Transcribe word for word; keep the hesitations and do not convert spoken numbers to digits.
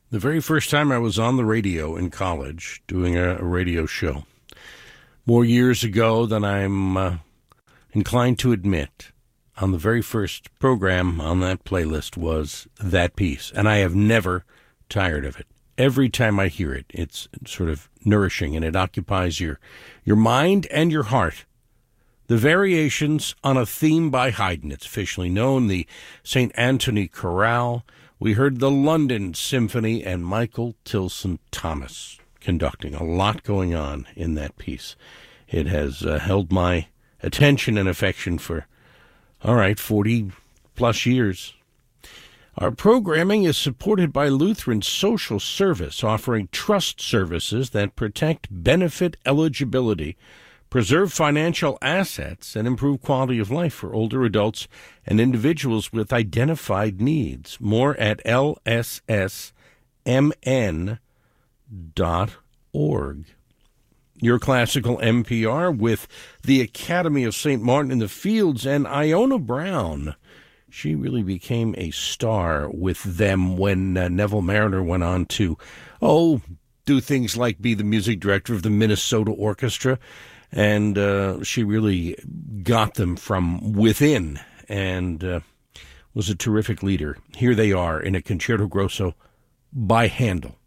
The very first time I was on the radio in college doing a, a radio show, more years ago than I'm uh, inclined to admit, on the very first program on that playlist was that piece, and I have never tired of it. Every time I hear it, it's sort of nourishing, and it occupies your, your mind and your heart. The Variations on a Theme by Haydn. It's officially known, the Saint Anthony Chorale. We heard the London Symphony and Michael Tilson Thomas conducting. A lot going on in that piece. It has uh, held my attention and affection for, all right, forty-plus years. Our programming is supported by Lutheran Social Service, offering trust services that protect benefit eligibility, preserve financial assets, and improve quality of life for older adults and individuals with identified needs. More at L S S M N dot org. Your classical N P R with the Academy of Saint Martin in the Fields and Iona Brown. She really became a star with them when uh, Neville Marriner went on to, oh, do things like be the music director of the Minnesota Orchestra. And uh, she really got them from within and uh, was a terrific leader. Here they are in a Concerto Grosso by Handel.